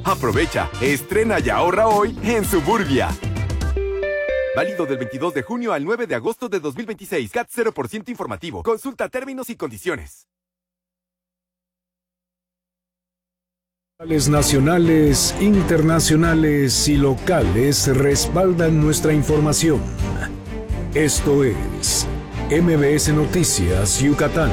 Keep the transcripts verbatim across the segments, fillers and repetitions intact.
Aprovecha, estrena y ahorra hoy en Suburbia. Válido del veintidós de junio al nueve de agosto de dos mil veintiséis. C A T cero por ciento informativo. Consulta términos y condiciones. Nacionales, internacionales y locales respaldan nuestra información. Esto es M B S Noticias Yucatán.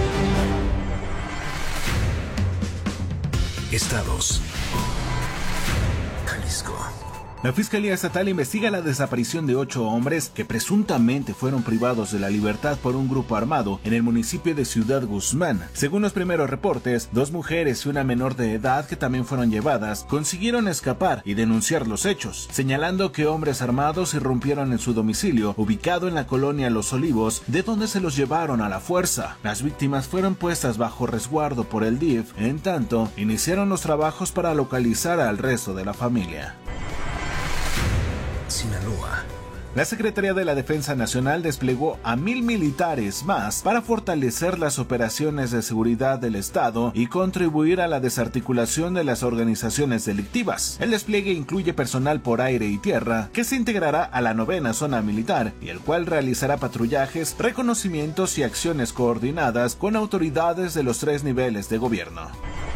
Estados. Jalisco. La Fiscalía Estatal investiga la desaparición de ocho hombres que presuntamente fueron privados de la libertad por un grupo armado en el municipio de Ciudad Guzmán. Según los primeros reportes, dos mujeres y una menor de edad que también fueron llevadas consiguieron escapar y denunciar los hechos, señalando que hombres armados irrumpieron en su domicilio, ubicado en la colonia Los Olivos, de donde se los llevaron a la fuerza. Las víctimas fueron puestas bajo resguardo por el D I F, en tanto, iniciaron los trabajos para localizar al resto de la familia. Sinaloa. La Secretaría de la Defensa Nacional desplegó a mil militares más para fortalecer las operaciones de seguridad del Estado y contribuir a la desarticulación de las organizaciones delictivas. El despliegue incluye personal por aire y tierra que se integrará a la novena zona militar y el cual realizará patrullajes, reconocimientos y acciones coordinadas con autoridades de los tres niveles de gobierno.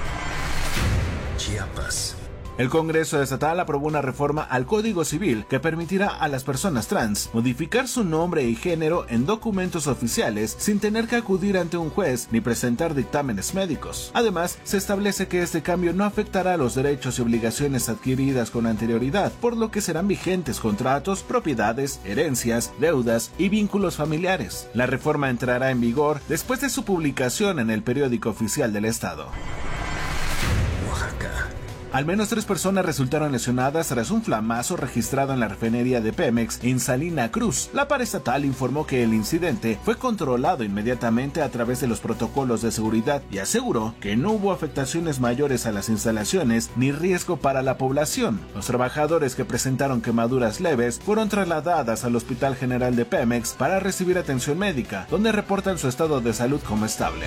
Chiapas. El Congreso Estatal aprobó una reforma al Código Civil que permitirá a las personas trans modificar su nombre y género en documentos oficiales sin tener que acudir ante un juez ni presentar dictámenes médicos. Además, se establece que este cambio no afectará los derechos y obligaciones adquiridas con anterioridad, por lo que serán vigentes contratos, propiedades, herencias, deudas y vínculos familiares. La reforma entrará en vigor después de su publicación en el Periódico Oficial del Estado. Oaxaca. Al menos tres personas resultaron lesionadas tras un flamazo registrado en la refinería de Pemex en Salina Cruz. La paraestatal informó que el incidente fue controlado inmediatamente a través de los protocolos de seguridad y aseguró que no hubo afectaciones mayores a las instalaciones ni riesgo para la población. Los trabajadores que presentaron quemaduras leves fueron trasladadas al Hospital General de Pemex para recibir atención médica, donde reportan su estado de salud como estable.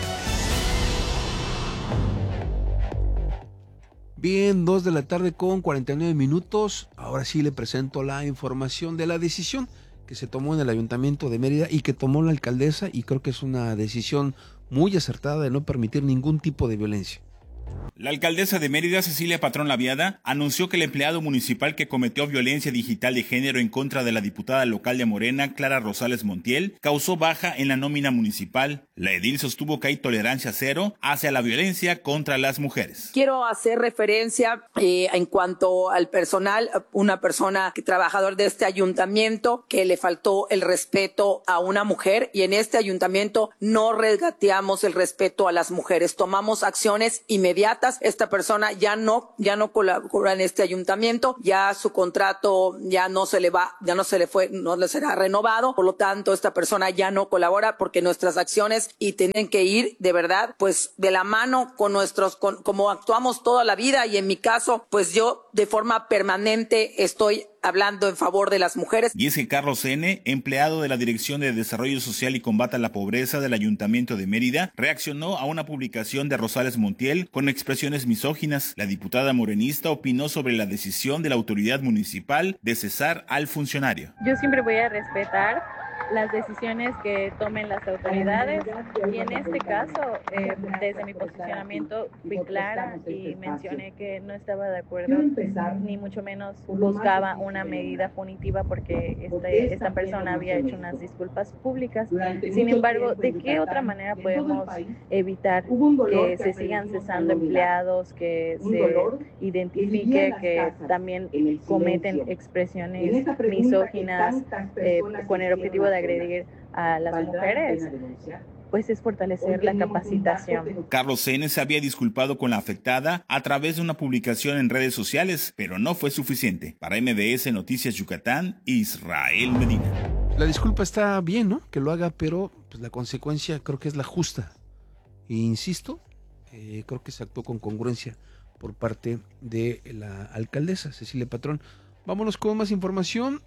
Bien, dos de la tarde con cuarenta y nueve minutos. Ahora sí le presento la información de la decisión que se tomó en el Ayuntamiento de Mérida y que tomó la alcaldesa, y creo que es una decisión muy acertada de no permitir ningún tipo de violencia. La alcaldesa de Mérida, Cecilia Patrón Laviada, anunció que el empleado municipal que cometió violencia digital de género en contra de la diputada local de Morena, Clara Rosales Montiel, causó baja en la nómina municipal. La edil sostuvo que hay tolerancia cero hacia la violencia contra las mujeres. Quiero hacer referencia eh, en cuanto al personal, una persona trabajador de este ayuntamiento que le faltó el respeto a una mujer, y en este ayuntamiento no regateamos el respeto a las mujeres, tomamos acciones inmediatas. Esta persona ya no, ya no colabora en este ayuntamiento, ya su contrato ya no se le va, ya no se le fue, no le será renovado, por lo tanto esta persona ya no colabora porque nuestras acciones y tienen que ir de verdad, pues de la mano con nuestros, con, como actuamos toda la vida, y en mi caso, pues yo de forma permanente estoy hablando en favor de las mujeres. Y es que Carlos N., empleado de la Dirección de Desarrollo Social y Combate a la Pobreza del Ayuntamiento de Mérida, reaccionó a una publicación de Rosales Montiel con expresiones misóginas. La diputada morenista opinó sobre la decisión de la autoridad municipal de cesar al funcionario. Yo siempre voy a respetar las decisiones que tomen las autoridades, y en este caso, eh, desde mi posicionamiento fui clara y mencioné que no estaba de acuerdo, ni mucho menos buscaba una medida punitiva porque este, esta persona había hecho unas disculpas públicas. Sin embargo, ¿de qué otra manera podemos evitar que se sigan cesando empleados, que se identifique que también cometen expresiones misóginas eh, con el objetivo de agredir a las mujeres? Pues es fortalecer la capacitación. Carlos N. se había disculpado con la afectada a través de una publicación en redes sociales, pero no fue suficiente. Para M B S Noticias Yucatán, Israel Medina. La disculpa está bien, ¿no? Que lo haga, pero pues, la consecuencia creo que es la justa. E insisto, eh, creo que se actuó con congruencia por parte de la alcaldesa Cecilia Patrón. Vámonos con más información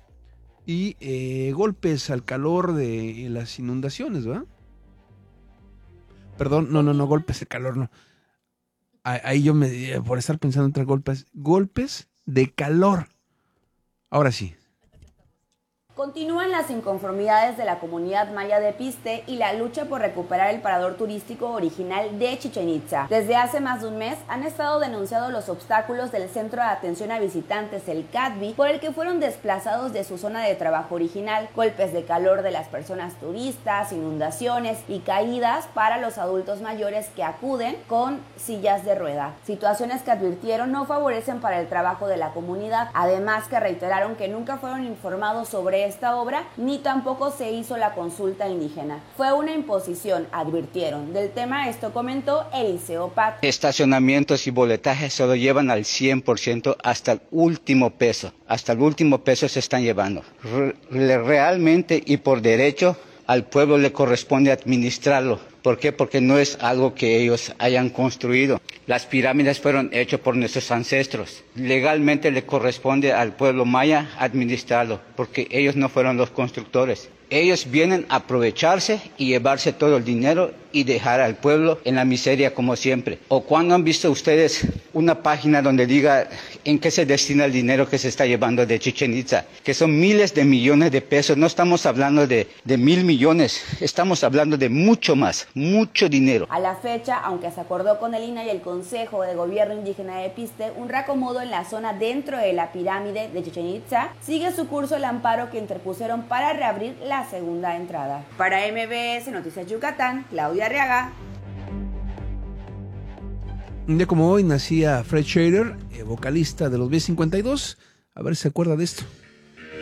y eh, golpes al calor de las inundaciones, ¿verdad? Perdón, no, no, no, golpes de calor, no. ahí yo me, por estar pensando entre golpes, golpes de calor. Ahora sí. Continúan las inconformidades de la comunidad maya de Piste y la lucha por recuperar el parador turístico original de Chichén Itzá. Desde hace más de un mes han estado denunciados los obstáculos del Centro de Atención a Visitantes, el C A D V I, por el que fueron desplazados de su zona de trabajo original, golpes de calor de las personas turistas, inundaciones y caídas para los adultos mayores que acuden con sillas de rueda. Situaciones que advirtieron no favorecen para el trabajo de la comunidad, además que reiteraron que nunca fueron informados sobre esta obra, ni tampoco se hizo la consulta indígena. Fue una imposición, advirtieron. Del tema esto comentó Eliseo Pat. Estacionamientos y boletajes se lo llevan al cien por ciento hasta el último peso. Hasta el último peso se están llevando. Re- realmente y por derecho al pueblo le corresponde administrarlo. ¿Por qué? Porque no es algo que ellos hayan construido. Las pirámides fueron hechas por nuestros ancestros. Legalmente le corresponde al pueblo maya administrarlo, porque ellos no fueron los constructores. Ellos vienen a aprovecharse y llevarse todo el dinero y dejar al pueblo en la miseria como siempre. ¿O cuándo han visto ustedes una página donde diga en qué se destina el dinero que se está llevando de Chichén Itzá? Que son miles de millones de pesos. No estamos hablando de, de mil millones, estamos hablando de mucho más, mucho dinero. A la fecha, aunque se acordó con el I N A y el Consejo de Gobierno Indígena de Piste un reacomodo en la zona dentro de la pirámide de Chichén Itzá, sigue su curso el amparo que interpusieron para reabrir la segunda entrada. Para M B S Noticias Yucatán, Claudia Arriaga. Un día como hoy nacía Fred Shader, eh, vocalista de los B cincuenta y dos. A ver si se acuerda de esto.